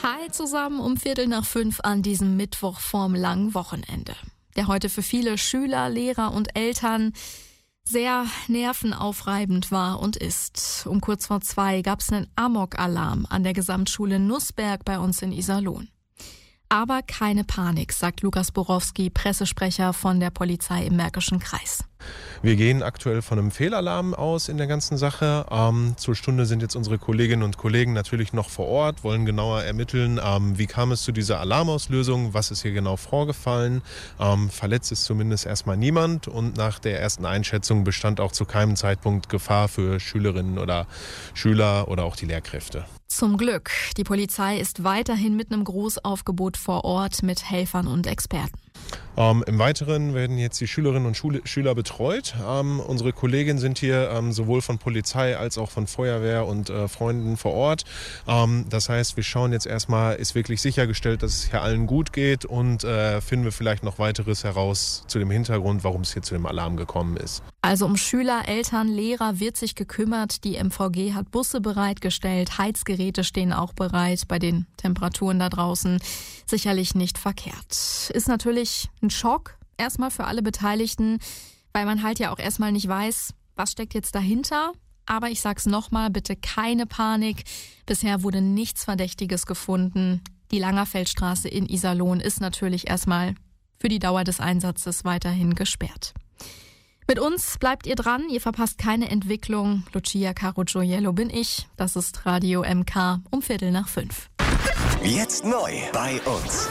Hi zusammen, um 4:45 an diesem Mittwoch vorm langen Wochenende, der heute für viele Schüler, Lehrer und Eltern sehr nervenaufreibend war und ist. Um kurz vor 2 gab es einen Amok-Alarm an der Gesamtschule Nußberg bei uns in Iserlohn. Aber keine Panik, sagt Lukas Borowski, Pressesprecher von der Polizei im Märkischen Kreis. Wir gehen aktuell von einem Fehlalarm aus in der ganzen Sache. Zur Stunde sind jetzt unsere Kolleginnen und Kollegen natürlich noch vor Ort, wollen genauer ermitteln, wie kam es zu dieser Alarmauslösung, was ist hier genau vorgefallen. Verletzt ist zumindest erstmal niemand und nach der ersten Einschätzung bestand auch zu keinem Zeitpunkt Gefahr für Schülerinnen oder Schüler oder auch die Lehrkräfte. Zum Glück. Die Polizei ist weiterhin mit einem Großaufgebot vor Ort mit Helfern und Experten. Im Weiteren werden jetzt die Schülerinnen und Schüler betreut. Unsere Kolleginnen sind hier sowohl von Polizei als auch von Feuerwehr und Freunden vor Ort. Das heißt, wir schauen jetzt erstmal, ist wirklich sichergestellt, dass es hier allen gut geht und finden wir vielleicht noch weiteres heraus zu dem Hintergrund, warum es hier zu dem Alarm gekommen ist. Also um Schüler, Eltern, Lehrer wird sich gekümmert. Die MVG hat Busse bereitgestellt, Heizgeräte stehen auch bereit bei den Temperaturen da draußen. Sicherlich nicht verkehrt. Ist natürlich ein Schock, erstmal für alle Beteiligten, weil man halt ja auch erstmal nicht weiß, was steckt jetzt dahinter. Aber ich sag's nochmal, bitte keine Panik. Bisher wurde nichts Verdächtiges gefunden. Die Langerfeldstraße in Iserlohn ist natürlich erstmal für die Dauer des Einsatzes weiterhin gesperrt. Mit uns bleibt ihr dran, ihr verpasst keine Entwicklung. Lucia Carugioiello bin ich, das ist Radio MK um 4:45. Jetzt neu bei uns.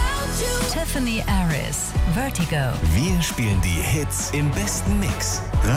Tiffany Aris, Vertigo. Wir spielen die Hits im besten Mix.